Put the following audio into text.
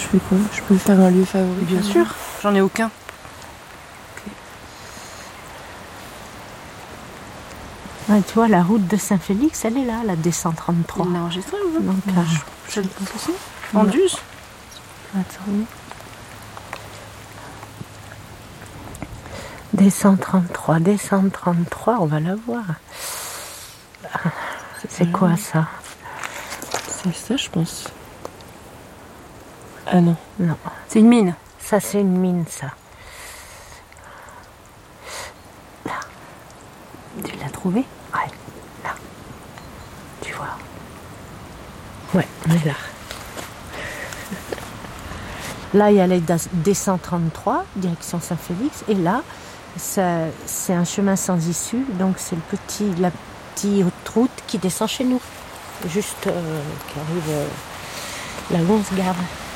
fais quoi? Je peux faire un lieu favori? Bien sûr, j'en ai aucun. Ouais, tu vois, la route de Saint-Félix, elle est là, la D133. Il l'a enregistré ou pas? Donc, Je le pense aussi. En Duse. attends. D133, on va la voir. C'est quoi ça? C'est ça, je pense. Ah non. Non. C'est une mine. Ça, c'est une mine, ça. Là. Tu l'as trouvé? Ouais, là. Tu vois? Ouais, on est là. Là, il y a les D133, direction Saint-Félix. Et là, c'est un chemin sans issue. Donc, c'est la petite route qui descend chez nous. Juste, qui arrive là où on se garde.